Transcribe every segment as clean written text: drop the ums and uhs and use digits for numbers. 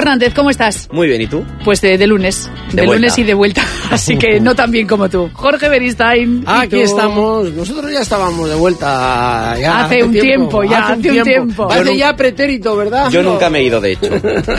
Fernández, ¿cómo estás? Muy bien, ¿y tú? Pues de lunes. De lunes y de vuelta. Así que no tan bien como tú. Jorge Beristain. Aquí estamos. Nosotros ya estábamos de vuelta. Ya hace un tiempo. Parece ya pretérito, ¿verdad? Yo nunca me he ido, de hecho.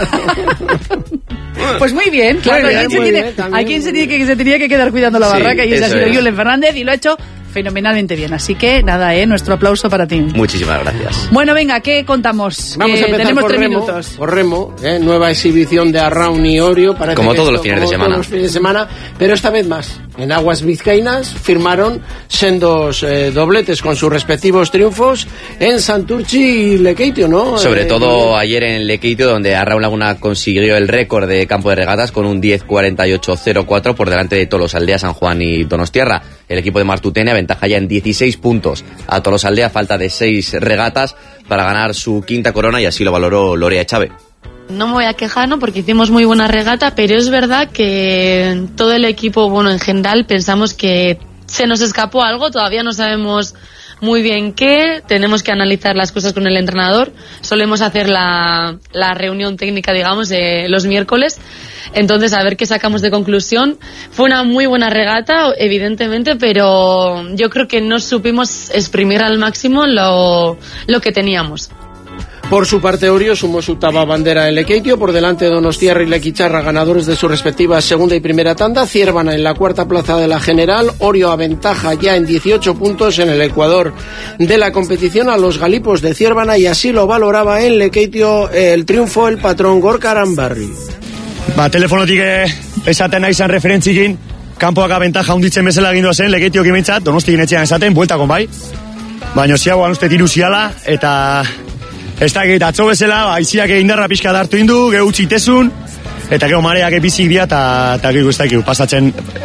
Pues muy bien, claro. ¿Quién se tenía que quedar cuidando la barraca? Y ese ha sido Julen Fernández y lo ha hecho fenomenalmente bien. Así que nada, nuestro aplauso para ti. Muchísimas gracias. Bueno, venga, ¿qué contamos? Vamos a empezar tenemos por 3 remo, minutos. Por remo, nueva exhibición de Arraun y Orio. Como todos los fines de semana. Todos los fines de semana, pero esta vez más. En aguas vizcaínas firmaron sendos dobletes con sus respectivos triunfos en Santurtzi y Lekeitio, ¿no? Sobre todo ayer en Lekeitio, donde Arraun Laguna consiguió el récord de campo de regatas con un 10.48.04 por delante de Tolosaldea, San Juan y Donostiarra. El equipo de Martutene aventaja ya en 16 puntos a Tolosaldea, falta de 6 regatas para ganar su quinta corona, y así lo valoró Lorea Chávez. No me voy a quejar, ¿no? Porque hicimos muy buena regata, pero es verdad que todo el equipo, bueno, en general, pensamos que se nos escapó algo, todavía no sabemos muy bien qué, tenemos que analizar las cosas con el entrenador. Solemos hacer la reunión técnica, digamos, los miércoles, entonces a ver qué sacamos de conclusión. Fue una muy buena regata, evidentemente, pero yo creo que no supimos exprimir al máximo lo que teníamos. Por su parte, Orio sumó su octava bandera en Lekeitio, por delante de Donostiarra y Lequicharra, ganadores de sus respectivas segunda y primera tanda. Ciérvana en la cuarta plaza de la general. Orio aventaja ya en 18 puntos en el ecuador de la competición a los galipos de Ciérvana, y así lo valoraba en Lekeitio el triunfo el patrón Gorka Aranbarri. Telefonotik esaten nahi zan referentzikin, kanpoak aventaja hunditzen bezala gindu zen, Lekeitio kimentzat, Donostikin etxean esaten, bueltakon bai. Baina ziagoan uste tiru ziala, eta ez da egit atzo bezala, aiziak indarra pixka dartu indu, gehu txitezun, eta geho mareak epizik dira, eta guk ez dakigu pasatzen,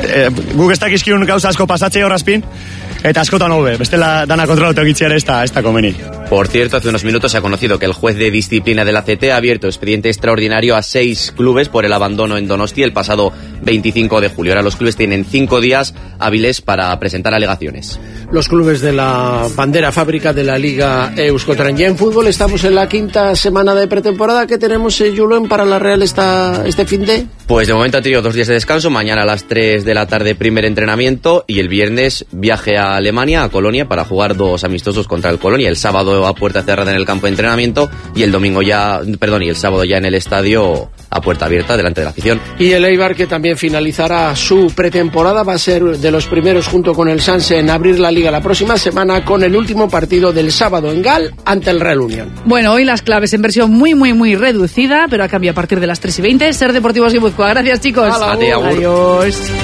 guk ez dakizkiun gauza asko pasatze horazpin, eta askotan hobe, bestela dana kontrolatu egitziara ez da komeni. Por cierto, hace unos minutos se ha conocido que el juez de disciplina de la CT ha abierto expediente extraordinario a 6 clubes por el abandono en Donosti el pasado 25 de julio. Ahora los clubes tienen 5 días hábiles para presentar alegaciones. Los clubes de la bandera fábrica de la Liga Euskotren. Ya en fútbol estamos en la quinta semana de pretemporada. ¿Qué tenemos, Julen, para la Real este fin de? Pues de momento ha tenido 2 días de descanso. Mañana a las 3 de la tarde primer entrenamiento, y el viernes viaje a Alemania, a Colonia, para jugar 2 amistosos contra el Colonia. El sábado a puerta cerrada en el campo de entrenamiento, y el sábado ya en el estadio a puerta abierta delante de la afición. Y el Eibar, que también finalizará su pretemporada, va a ser de los primeros junto con el Sanse en abrir la Liga la próxima semana, con el último partido del sábado en Gal ante el Real Unión. Bueno, hoy las claves en versión muy reducida, pero a cambio a partir de las 3:20. Ser Deportivos Guipúzcoa. Gracias, chicos. Adiós.